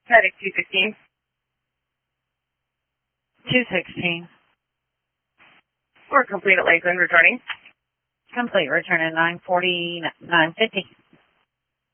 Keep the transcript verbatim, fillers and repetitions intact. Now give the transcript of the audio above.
Medic two sixteen. two sixteen. We're complete at Lakeland, returning. Complete, return at nine forty, nine fifty.